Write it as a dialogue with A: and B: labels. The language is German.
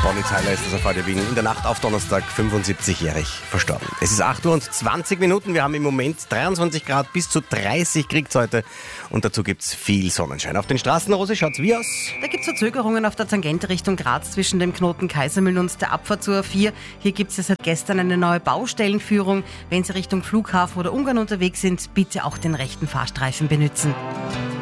A: Bonnie Tyler ist das auf Radio Wien. In der Nacht auf Donnerstag 75-jährig verstorben. Es ist 8:20 Uhr. Wir haben im Moment 23 Grad, bis zu 30 kriegt es heute. Und dazu gibt es viel Sonnenschein. Auf den Straßen, Rosi, schaut's wie aus?
B: Da gibt es Verzögerungen auf der Tangente Richtung Graz zwischen dem Knoten Kaisermühlen und der Abfahrt zur A4. Hier gibt es ja seit gestern eine neue Baustellenführung. Wenn Sie Richtung Flughafen oder Ungarn unterwegs sind, bitte auch den rechten Fahrstreifen benutzen.